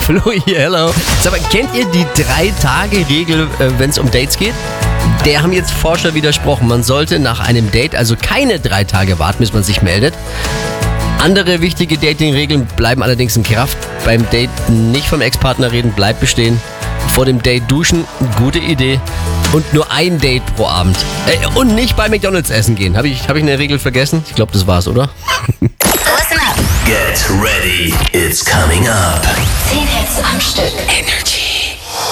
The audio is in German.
Flo hier, hello. Sag mal, kennt ihr die 3-Tage-Regel, wenn es um Dates geht? Der haben jetzt Forscher widersprochen. Man sollte nach einem Date also keine 3 Tage warten, bis man sich meldet. Andere wichtige Dating-Regeln bleiben allerdings in Kraft. Beim Date nicht vom Ex-Partner reden, bleibt bestehen. Vor dem Date duschen, gute Idee. Und nur ein Date pro Abend. Und nicht bei McDonald's essen gehen. Hab ich eine Regel vergessen? Ich glaube, das war's, oder? Listen up. Get ready, it's coming up. 10 Hits am Stück. Energy.